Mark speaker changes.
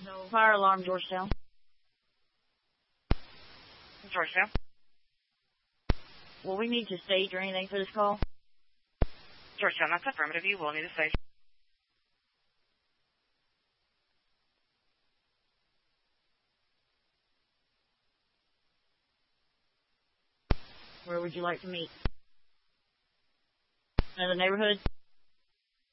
Speaker 1: No fire alarm, Georgetown.
Speaker 2: Georgetown.
Speaker 1: Will we need to stage or anything for this call?
Speaker 2: Georgetown, that's affirmative. You will need to stage.
Speaker 1: Where would you like to meet? In the neighborhood?